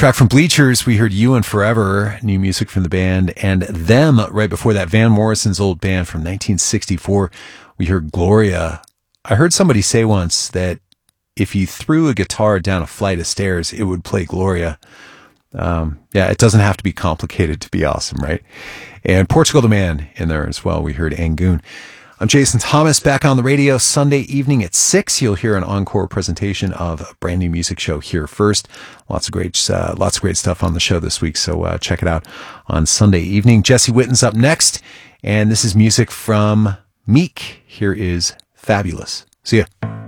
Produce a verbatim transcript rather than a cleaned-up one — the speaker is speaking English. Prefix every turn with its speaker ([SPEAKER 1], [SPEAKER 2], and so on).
[SPEAKER 1] track from Bleachers, we heard You and Forever, new music from the band, and Them right before that, Van Morrison's old band from nineteen sixty-four. We heard Gloria. I heard somebody say once that if you threw a guitar down a flight of stairs, it would play Gloria. Um, yeah, it doesn't have to be complicated to be awesome, right? And Portugal the Man in there as well. We heard Angoon. I'm Jason Thomas, back on the radio Sunday evening at six. You'll hear an encore presentation of a brand new music show here first. Lots of great, uh, lots of great stuff on the show this week, so uh, check it out on Sunday evening. Jesse Witten's up next, and this is music from Meek. Here is Fabulous. See ya.